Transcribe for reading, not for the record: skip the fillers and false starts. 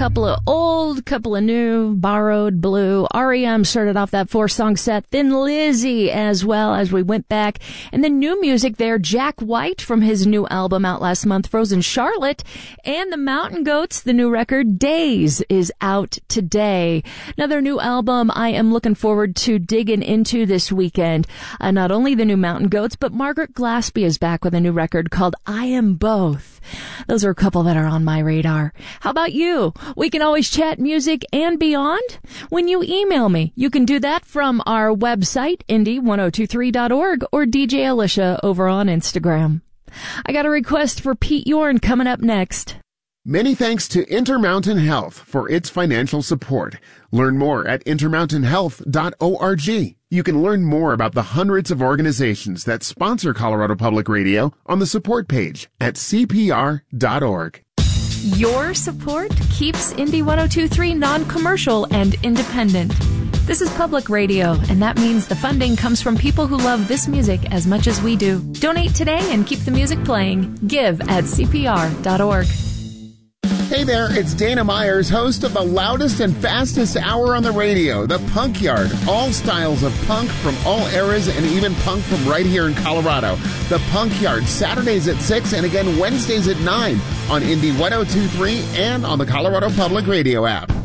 couple of old, couple of new, Borrowed, Blue. REM started off that 4-song set. Then Lizzie as well as we went back. And then new music there, Jack White from his new album out last month, Frozen Charlotte. And the Mountain Goats, the new record, Days, is out today. Another new album I am looking forward to digging into this weekend. Not only the new Mountain Goats, but Margaret Glaspie is back with a new record called I Am Both. Those are a couple that are on my radar. How about you? We can always chat music and beyond when you email me. You can do that from our website, indie1023.org, or DJ Alicia over on Instagram. I got a request for Pete Yorn coming up next. Many thanks to Intermountain Health for its financial support. Learn more at intermountainhealth.org. You can learn more about the hundreds of organizations that sponsor Colorado Public Radio on the support page at cpr.org. Your support keeps Indie 102.3 non-commercial and independent. This is public radio, and that means the funding comes from people who love this music as much as we do. Donate today and keep the music playing. Give at cpr.org. Hey there, it's Dana Myers, host of the loudest and fastest hour on the radio, The Punk Yard. All styles of punk from all eras and even punk from right here in Colorado. The Punk Yard, Saturdays at 6 and again Wednesdays at 9 on Indie 102.3 and on the Colorado Public Radio app.